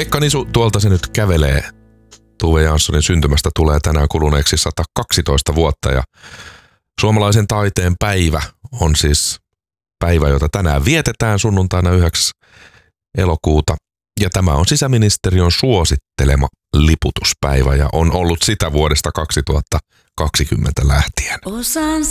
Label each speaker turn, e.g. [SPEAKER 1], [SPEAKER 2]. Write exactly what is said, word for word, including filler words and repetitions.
[SPEAKER 1] Pekka Nisu, tuolta se nyt kävelee. Tove Janssonin syntymästä tulee tänään kuluneeksi sata kaksitoista vuotta ja suomalaisen taiteen päivä on siis päivä, jota tänään vietetään sunnuntaina yhdeksäs elokuuta. Ja tämä on sisäministeriön suosittelema liputuspäivä ja on ollut sitä vuodesta kaksituhattakaksikymmentä lähtien.
[SPEAKER 2] Osaan